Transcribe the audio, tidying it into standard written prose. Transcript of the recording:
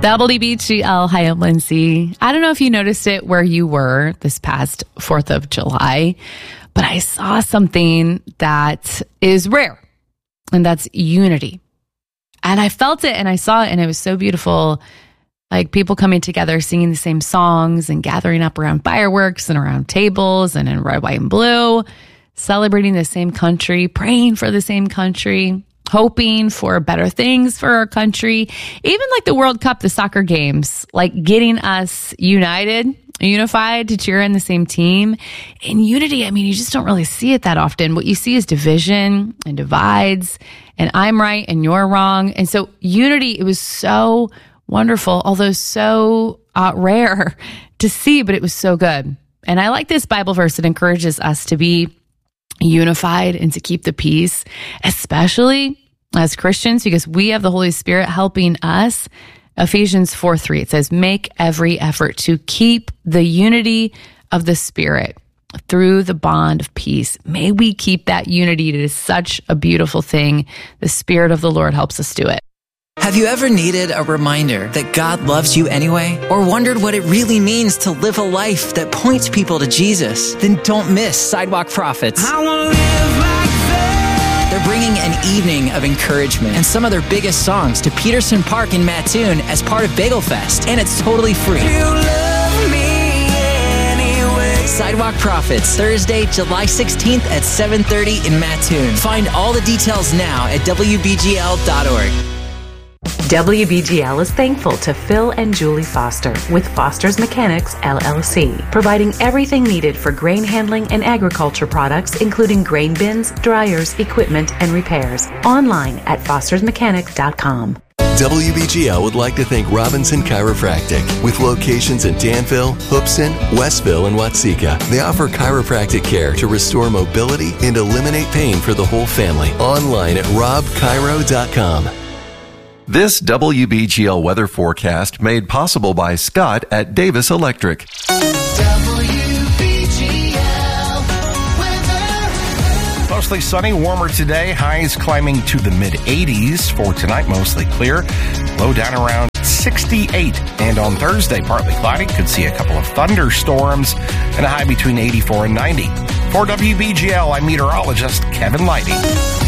WBGL, hi, I'm Lindsay. I don't know if you noticed it where you were this past 4th of July, but I saw something that is rare, and that's unity. And I felt it and I saw it, and it was so beautiful. Like people coming together, singing the same songs and gathering up around fireworks and around tables and in red, white, and blue, celebrating the same country, praying for the same country, hoping for better things for our country. Even like the World Cup, the soccer games, like getting us unified to cheer in the same team. In unity, I mean, you just don't really see it that often. What you see is division and divides, and I'm right and you're wrong. And so unity, it was so wonderful, although so rare to see, but it was so good. And I like this Bible verse that encourages us to be unified and to keep the peace, especially as Christians, because we have the Holy Spirit helping us. Ephesians 4:3, it says, make every effort to keep the unity of the Spirit through the bond of peace. May we keep that unity. It is such a beautiful thing. The Spirit of the Lord helps us do it. Have you ever needed a reminder that God loves you anyway? Or wondered what it really means to live a life that points people to Jesus? Then don't miss Sidewalk Prophets. I wanna live like that. They're bringing an evening of encouragement and some of their biggest songs to Peterson Park in Mattoon as part of Bagel Fest, and it's totally free. You love me anyway. Sidewalk Prophets, Thursday, July 16th at 7:30 in Mattoon. Find all the details now at WBGL.org. WBGL is thankful to Phil and Julie Foster with Foster's Mechanics, LLC, providing everything needed for grain handling and agriculture products, including grain bins, dryers, equipment, and repairs. Online at fostersmechanic.com. WBGL would like to thank Robinson Chiropractic. With locations in Danville, Hoopson, Westville, and Watseka, they offer chiropractic care to restore mobility and eliminate pain for the whole family. Online at robchiro.com. This WBGL weather forecast made possible by Scott at Davis Electric. Mostly sunny, warmer today. Highs climbing to the mid-80s. For tonight, mostly clear. Low down around 68. And on Thursday, partly cloudy. Could see a couple of thunderstorms and a high between 84 and 90. For WBGL, I'm meteorologist Kevin Leidy.